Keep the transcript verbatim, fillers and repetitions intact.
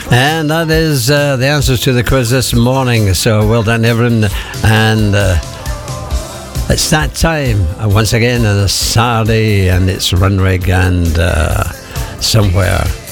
And that is uh, the answers to the quiz this morning. So well done, everyone. And uh, it's that time uh, once again on a Saturday, and it's Runrig and uh, somewhere